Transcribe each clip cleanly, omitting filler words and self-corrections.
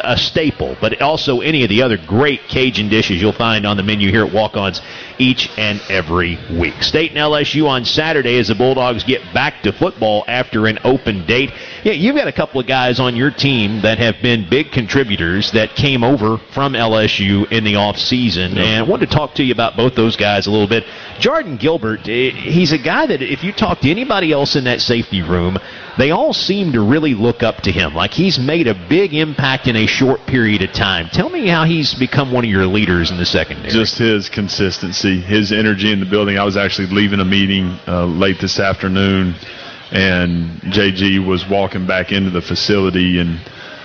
a staple, but also any of the other great Cajun dishes you'll find on the menu here at Walk-Ons each and every week. State and LSU on Saturday as the Bulldogs get back to football after an open date. Yeah, you've got a couple of guys on your team that have been big contributors that came over from LSU in the offseason, and I wanted to talk to you about both those guys a little bit. Jordan Gilbert, he's a guy that if you talk to anybody else in that safety room, they all seem to really look up to him. Like he's made a big impact in a short period of time. Tell me how he's become one of your leaders in the secondary. Just his consistency, his energy in the building. I was actually leaving a meeting late this afternoon, and JG was walking back into the facility, and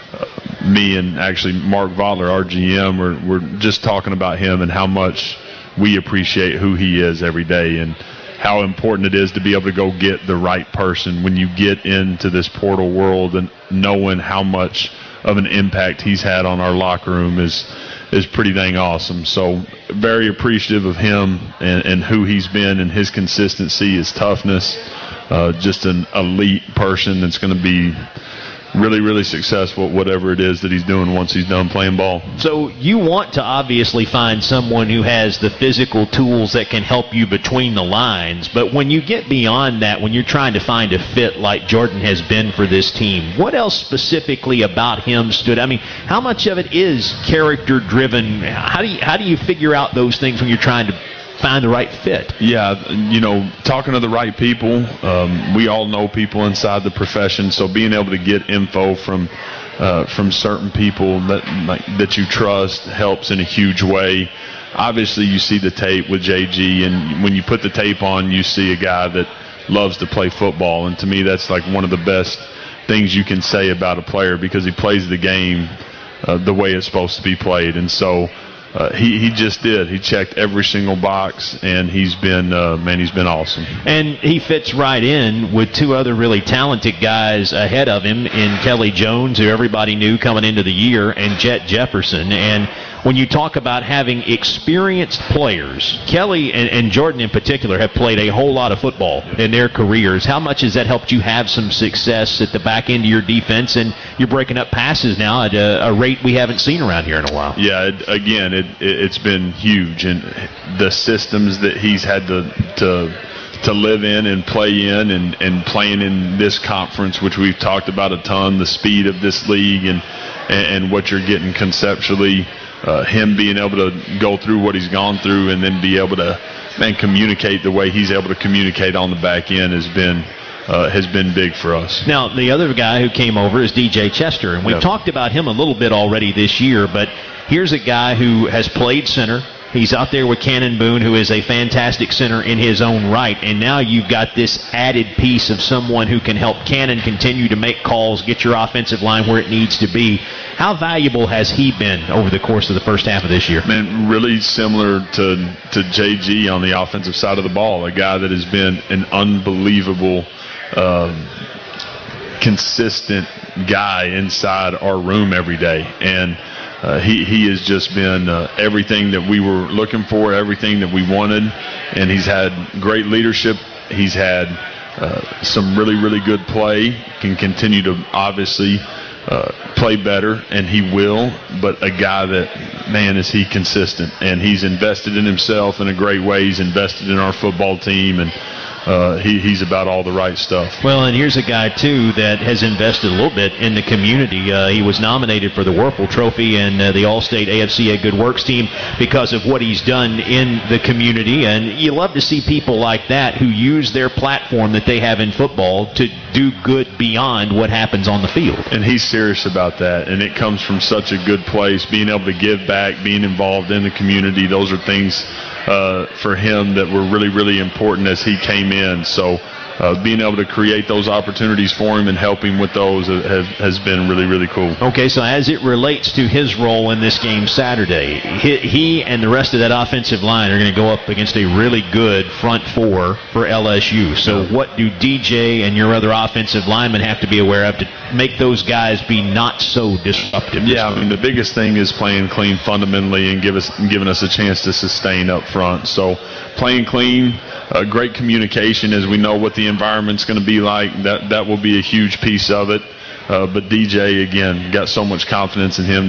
me and actually Mark Vodler, our GM, were just talking about him and how much we appreciate who he is every day and how important it is to be able to go get the right person when you get into this portal world, and knowing how much of an impact he's had on our locker room is pretty dang awesome. So very appreciative of him and who he's been, and his consistency, his toughness, just an elite person that's going to be really, really successful at whatever it is that he's doing once he's done playing ball. So you want to obviously find someone who has the physical tools that can help you between the lines, but when you get beyond that, when you're trying to find a fit like Jordan has been for this team, what else specifically about him stood? I mean, how much of it is character-driven? How do you figure out those things when you're trying to find the right fit? Yeah, talking to the right people. We all know people inside the profession, so being able to get info from certain people that you trust helps in a huge way. Obviously, you see the tape with JG, and when you put the tape on, you see a guy that loves to play football, and to me, that's like one of the best things you can say about a player, because he plays the game the way it's supposed to be played. And so he just did. He checked every single box, and he's been awesome. And he fits right in with two other really talented guys ahead of him in Kelly Jones, who everybody knew coming into the year, and Jet Jefferson. And when you talk about having experienced players, Kelly and Jordan in particular have played a whole lot of football in their careers. How much has that helped you have some success at the back end of your defense, and you're breaking up passes now at a rate we haven't seen around here in a while? Yeah, it's been huge, and the systems that he's had to live in and play in, and playing in this conference, which we've talked about a ton, the speed of this league and what you're getting conceptually, him being able to go through what he's gone through and then be able to communicate the way he's able to communicate on the back end has been big for us. Now, the other guy who came over is DJ Chester, and we've talked about him a little bit already this year, but here's a guy who has played center. He's out there with Cannon Boone, who is a fantastic center in his own right, and now you've got this added piece of someone who can help Cannon continue to make calls, get your offensive line where it needs to be. How valuable has he been over the course of the first half of this year? Man, really similar to JG on the offensive side of the ball, a guy that has been an unbelievable consistent guy inside our room every day, and he has just been everything that we were looking for, everything that we wanted, and he's had great leadership. He's had some really, really good play, can continue to obviously play better, and he will, but a guy that, man, is he consistent, and he's invested in himself in a great way. He's invested in our football team, and he's about all the right stuff. Well, and here's a guy, too, that has invested a little bit in the community. He was nominated for the Werfel Trophy and the All-State AFCA Good Works team because of what he's done in the community. And you love to see people like that who use their platform that they have in football to do good beyond what happens on the field. And he's serious about that, and it comes from such a good place, being able to give back, being involved in the community. Those are things for him that were really, really important as he came in. So being able to create those opportunities for him and help him with those has been really, really cool. Okay, so as it relates to his role in this game Saturday, he and the rest of that offensive line are going to go up against a really good front four for LSU. So what do DJ and your other offensive linemen have to be aware of to make those guys be not so disruptive? Yeah, I mean, the biggest thing is playing clean fundamentally and giving us a chance to sustain up front. So playing clean, great communication as we know what the environment's going to be like. That will be a huge piece of it. But DJ, again, got so much confidence in him